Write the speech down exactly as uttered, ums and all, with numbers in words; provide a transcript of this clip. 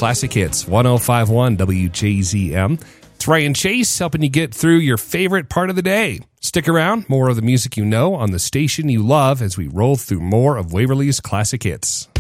Classic Hits, one oh five point one W J Z M. It's Ryan Chase helping you get through your favorite part of the day. Stick around, more of the music you know on the station you love as we roll through more of Waverly's Classic Hits.